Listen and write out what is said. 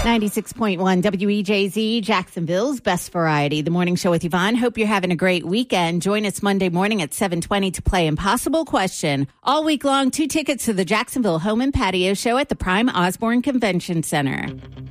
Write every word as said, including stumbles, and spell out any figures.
ninety-six point one W E J Z, Jacksonville's best variety. The morning show with Yvonne. Hope you're having a great weekend. Join us Monday morning at seven twenty to play Impossible Question. All week long, two tickets to the Jacksonville Home and Patio Show at the Prime Osborne Convention Center.